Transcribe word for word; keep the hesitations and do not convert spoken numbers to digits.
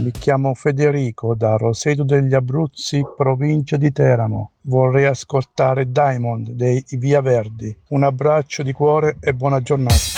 mi chiamo Federico da Roseto degli Abruzzi, provincia di Teramo. Vorrei ascoltare Diamond dei Via Verdi. Un abbraccio di cuore e buona giornata.